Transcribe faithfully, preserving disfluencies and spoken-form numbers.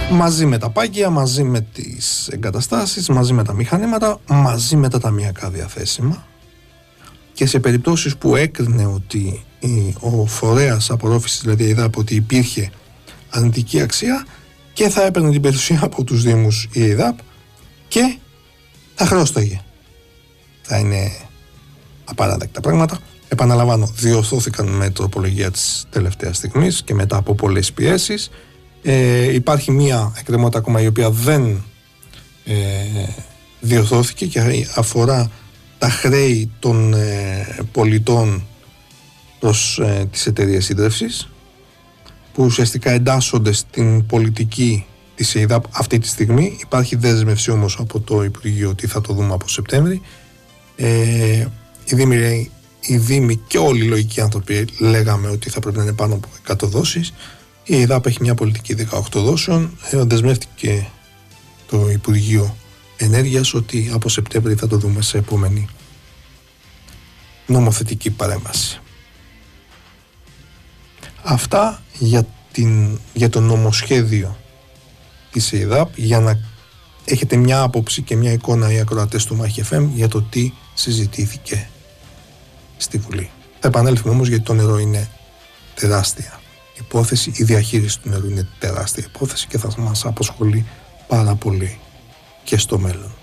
μαζί με τα πάγια, μαζί με τις εγκαταστάσεις, μαζί με τα μηχανήματα, μαζί με τα ταμιακά διαθέσιμα, και σε περιπτώσεις που έκρινε ότι ο φορέας απορρόφησης, δηλαδή η ΕΙΔΑΠ, ότι υπήρχε αρνητική αξία, και θα έπαιρνε την περιουσία από τους Δήμους η ΕΙΔΑΠ και θα χρέωσταγε. Θα είναι απαράδεκτα πράγματα. Επαναλαμβάνω, διορθώθηκαν με τροπολογία της τελευταίας στιγμής και μετά από πολλές πιέσεις. Ε, υπάρχει μία εκκρεμότητα ακόμα η οποία δεν ε, διορθώθηκε και αφορά τα χρέη των ε, πολιτών προς ε, τις εταιρείες σύντρευσης, που ουσιαστικά εντάσσονται στην πολιτική της ΕΙΔΑΠ αυτή τη στιγμή. Υπάρχει δέσμευση όμως από το Υπουργείο ότι θα το δούμε από Σεπτέμβρη. Ε, οι, Δήμοι, οι Δήμοι και όλοι οι λογικοί άνθρωποι λέγαμε ότι θα πρέπει να είναι πάνω από εκατό δόσεις. Η ΕΙΔΑΠ έχει μια πολιτική δεκαοκτώ δόσεων. Ε, δεσμεύτηκε το Υπουργείο Ενέργειας ότι από Σεπτέμβρη θα το δούμε σε επόμενη νομοθετική παρέμβαση. Αυτά για, την, για το νομοσχέδιο της ΕΙΔΑΠ, για να έχετε μια άποψη και μια εικόνα οι ακροατές του Μάχη εφ εμ για το τι συζητήθηκε στη Βουλή. Θα επανέλθουμε όμως, γιατί το νερό είναι τεράστια υπόθεση, η διαχείριση του νερού είναι τεράστια υπόθεση και θα μας απασχολεί πάρα πολύ και στο μέλλον.